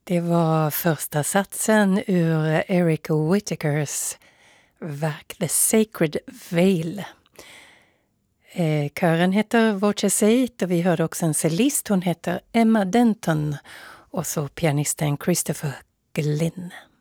Det var första satsen ur Eric Whittakers verk The Sacred Veil. Kören heter Voce Seit och vi hörde också en cellist, hon heter Emma Denton och så pianisten Christopher Glynn.